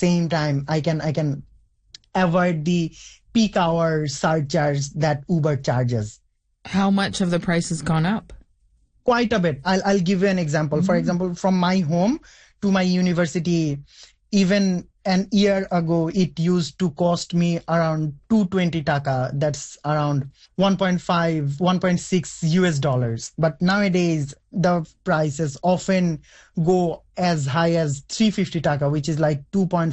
same time, I can avoid the peak hour surcharge that Uber charges. How much of the price has gone up? Quite a bit. I'll give you an example. For example, from my home to my university, even an year ago, it used to cost me around 220 taka. That's around 1.5, 1.6 US dollars. But nowadays, the prices often go as high as 350 taka, which is like 2.5